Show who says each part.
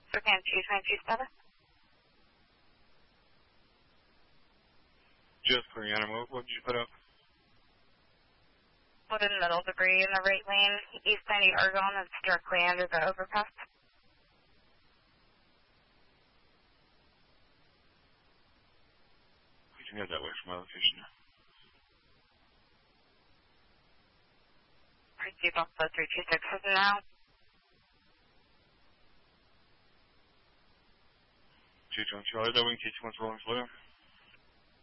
Speaker 1: Spokane 222
Speaker 2: Just clearing animal. What did you put up?
Speaker 1: Wooden metal debris in the right lane, east 90 Argonne, that's directly under the overpass.
Speaker 2: We can head that way from my location.
Speaker 1: Proceed off the 326 now.
Speaker 2: 220 Charlie, that wing T1's rolling slow.